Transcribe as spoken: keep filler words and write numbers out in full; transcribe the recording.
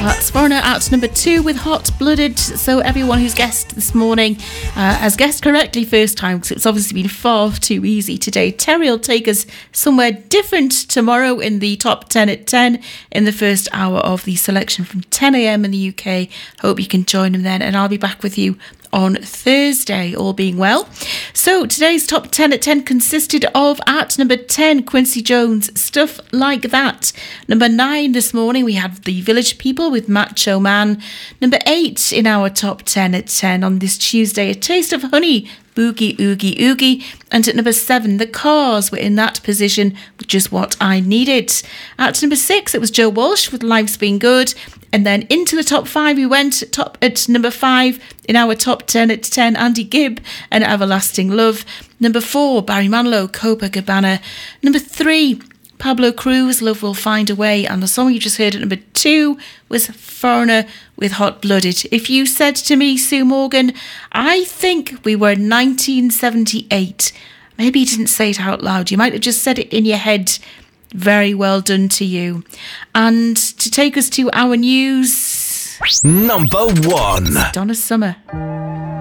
That's Foreigner out number two with Hot Blooded. So everyone who's guessed this morning uh, has guessed correctly first time, because it's obviously been far too easy today. Terry will take us somewhere different tomorrow in the top ten at ten in the first hour of the selection from ten a.m. in the U K. Hope you can join him then, and I'll be back with you on Thursday, all being well. So today's top ten at ten consisted of, at number ten, Quincy Jones, Stuff Like That. Number nine this morning, we had The Village People with Macho Man. Number eight in our top ten at ten on this Tuesday, A Taste of Honey, Boogie Oogie Oogie. And at number seven, The Cars were in that position, which is what I needed. At number six, it was Joe Walsh with Life's Been Good. And then into the top five we went. Top at number five in our top ten at ten, Andy Gibb and Everlasting Love. Number four, Barry Manilow, Copacabana. Number three, Pablo Cruz, Love Will Find a Way. And the song you just heard at number two was Foreigner with Hot Blooded. If you said to me, Sue Morgan, I think we were nineteen seventy-eight, maybe you didn't say it out loud. You might have just said it in your head. Very well done to you. And to take us to our news, number one, Donna Summer.